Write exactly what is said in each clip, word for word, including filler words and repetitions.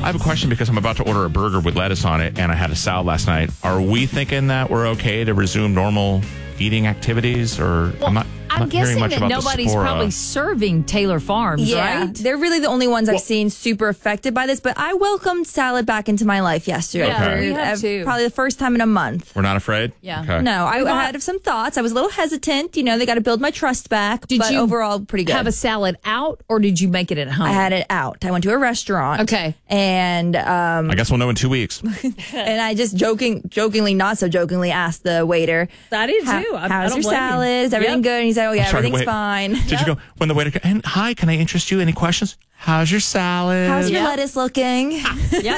I have a question because I'm about to order a burger with lettuce on it, and I had a salad last night. Are we thinking that we're okay to resume normal eating activities, or well, I'm not? I'm not hearing guessing much that about nobody's the Spora. probably serving Taylor Farms, yeah, right? They're really the only ones I've Well- seen super affected by this, but I welcomed salad back into my life yesterday. Yeah, for, we have uh, too. Probably the first time in a month. We're not afraid. Yeah. Okay. No, I, We I want- had some thoughts. I was a little hesitant. You know, they got to build my trust back. Did but you overall, pretty good. Have a salad out, or did you make it at home? I had it out. I went to a restaurant. Okay. And um, I guess we'll know in two weeks. and I just joking, jokingly, not so jokingly, asked the waiter, I did "How- too. I- I How's don't your blame you." salad? Is everything Yep. good?" And he said, "Oh yeah, I'm sorry, everything's wait. fine." Did you go when the waiter? Go, and hi, can I interest you? Any questions? How's your salad? How's your Yeah. lettuce looking? Yep.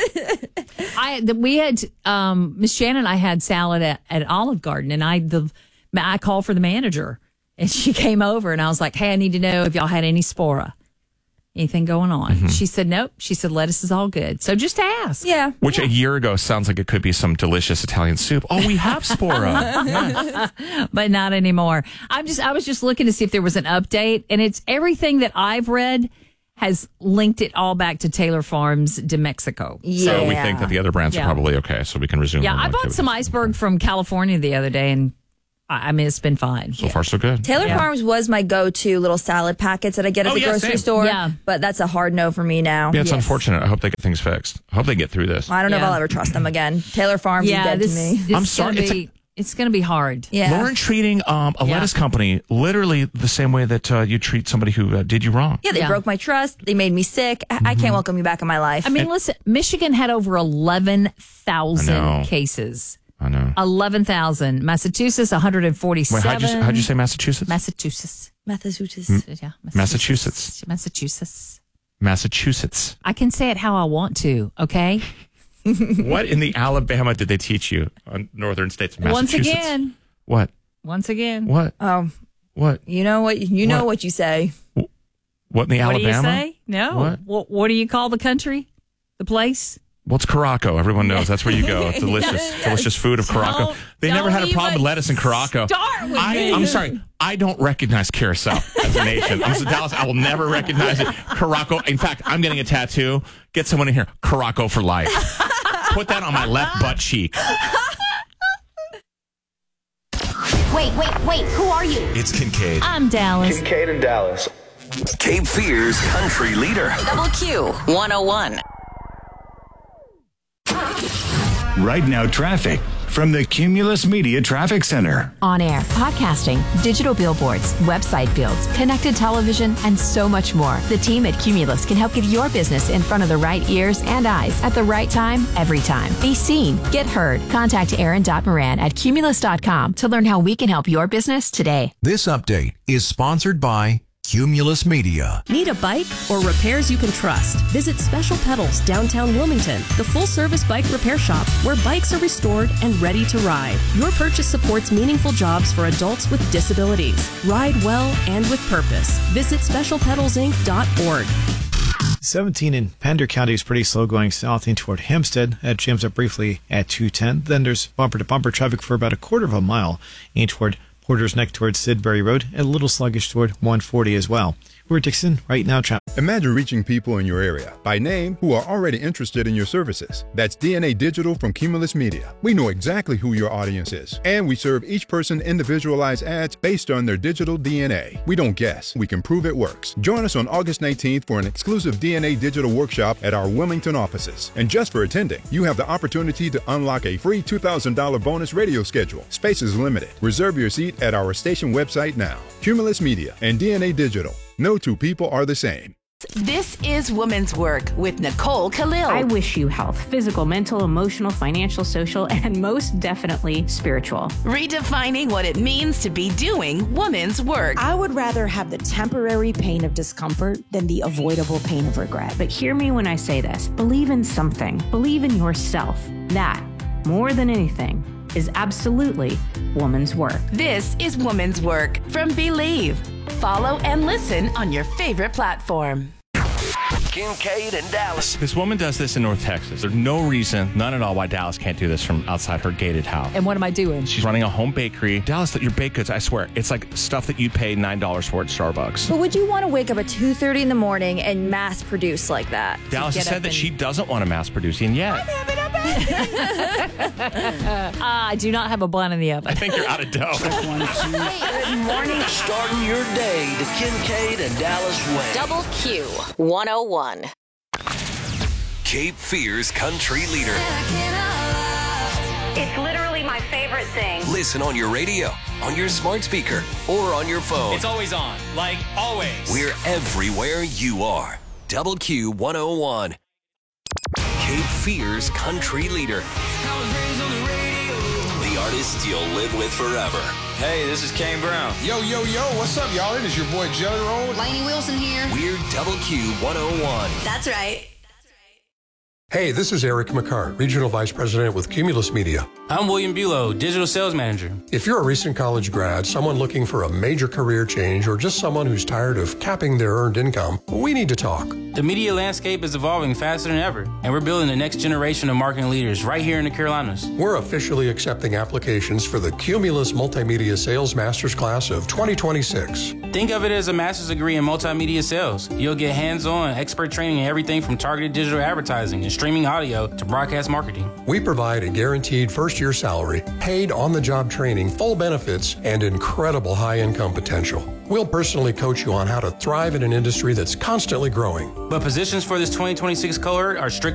I the, we had um, Miss Shannon and I had salad at, at Olive Garden, and I the I called for the manager, and she came over, and I was like, "Hey, I need to know if y'all had any Spora, anything going on." Mm-hmm. She said, "Nope." She said, "Lettuce is all good." So just ask. Yeah. Which a year ago sounds like it could be some delicious Italian soup. Oh, we have Spora. Yeah. But not anymore. I'm just I was just looking to see if there was an update, and it's everything that I've read has linked it all back to Taylor Farms de Mexico. Yeah. So we think that the other brands Yeah. are probably okay, so we can resume. Yeah, normal I bought activities. some iceberg from California the other day, and I I mean it's been fine. So far, so good. Taylor Yeah. Farms was my go-to little salad packets that I get at Oh, the yeah, grocery same. store. Yeah. But that's a hard no for me now. Yeah, it's Yes. unfortunate. I hope they get things fixed. I hope they get through this. I don't know if Yeah. I'll ever trust them again. Taylor Farms Yeah, is dead this, to me. this I'm is sorry, Gonna it's be, it's going to be hard. Yeah. Lauren treating um, a Yeah. lettuce company literally the same way that uh, you treat somebody who uh, did you wrong. Yeah, they Yeah. broke my trust. They made me sick. I, I can't welcome you back in my life. I mean, listen, Michigan had over eleven I know. thousand cases. I know. eleven thousand. Massachusetts, one hundred forty-seven. Wait, how'd you, how'd you say Massachusetts? Massachusetts. Massachusetts. Yeah, Massachusetts. Massachusetts. Massachusetts. I can say it how I want to, okay? What in the Alabama did they teach you on northern states? Once Massachusetts. again. What? Once again. What? Oh, What? you know what? You know What? what you say. What in the What Alabama? do you say? No. What? What, what do you call the country? The place? Well, it's Caraco. Everyone knows that's where you go. It's delicious, delicious food of Caraco. Don't- They never had a don't problem with even lettuce in Caraco. start with I, me. I'm sorry. I don't recognize Curacao as a nation. I'm from Dallas. I will never recognize it. Caraco. In fact, I'm getting a tattoo. Get someone in here. Caraco for life. Put that on my left butt cheek. Wait, wait, wait. Who are you? It's Kincaid. I'm Dallas. Kincaid and Dallas. Cape Fear's country leader. Double Q one oh one. Right now, traffic from the Cumulus Media Traffic Center. On air, podcasting, digital billboards, website builds, connected television, and so much more. The team at Cumulus can help get your business in front of the right ears and eyes at the right time, every time. Be seen, get heard. Contact Aaron.Moran at Cumulus dot com to learn how we can help your business today. This update is sponsored by Cumulus Media. Need a bike or repairs you can trust? Visit Special Pedals downtown Wilmington, the full-service bike repair shop where bikes are restored and ready to ride. Your purchase supports meaningful jobs for adults with disabilities. Ride well and with purpose. Visit special pedals inc dot org. seventeen in Pender County is pretty slow going south in toward Hempstead. That jams up briefly at two ten. Then there's bumper-to-bumper traffic for about a quarter of a mile in toward Porter's Neck towards Sidbury Road, and a little sluggish toward one forty as well. We're Dixon, right now traffic. Imagine reaching people in your area by name who are already interested in your services. That's D N A Digital from Cumulus Media. We know exactly who your audience is, and we serve each person individualized ads based on their digital D N A. We don't guess, we can prove it works. Join us on August nineteenth for an exclusive D N A Digital workshop at our Wilmington offices. And just for attending, you have the opportunity to unlock a free two thousand dollars bonus radio schedule. Space is limited. Reserve your seat at our station website now. Cumulus Media and D N A Digital. No two people are the same. This is Women's Work with Nicole Khalil. I wish you health, physical, mental, emotional, financial, social, and most definitely spiritual. Redefining what it means to be doing women's work. I would rather have the temporary pain of discomfort than the avoidable pain of regret. But hear me when I say this. Believe in something. Believe in yourself. That, more than anything, is absolutely woman's work. This is Woman's Work from Believe. Follow and listen on your favorite platform. Kincaid and Dallas. This woman does this in North Texas. There's no reason, none at all, why Dallas can't do this from outside her gated house. And what am I doing? She's running a home bakery. Dallas, that your baked goods, I swear, it's like stuff that you pay nine dollars for at Starbucks. But would you want to wake up at two thirty in the morning and mass produce like that? Dallas has said that she doesn't want to mass produce yet. uh, I do not have a bun in the oven. I think you're out of dough. Good morning. Starting your day the Kincaid and Dallas way. Double Q one oh one. Cape Fear's country leader. It's literally my favorite thing. Listen on your radio, on your smart speaker, or on your phone. It's always on, like always. We're everywhere you are. Double Q one oh one. Cape Fear's country leader. The artist you'll live with forever. Hey, this is Kane Brown. Yo, yo, yo, what's up, y'all? It is your boy Jelly Roll. Lainey Wilson here. We're Double Q one oh one. That's right. Hey, this is Eric McCart, Regional Vice President with Cumulus Media. I'm William Bulow, Digital Sales Manager. If you're a recent college grad, someone looking for a major career change, or just someone who's tired of capping their earned income, we need to talk. The media landscape is evolving faster than ever, and we're building the next generation of marketing leaders right here in the Carolinas. We're officially accepting applications for the Cumulus Multimedia Sales Masters Class of twenty twenty-six. Think of it as a master's degree in multimedia sales. You'll get hands-on expert training in everything from targeted digital advertising and streaming audio to broadcast marketing. We provide a guaranteed first-year salary, paid on-the-job training, full benefits, and incredible high-income potential. We'll personally coach you on how to thrive in an industry that's constantly growing. But positions for this twenty twenty-six cohort are strict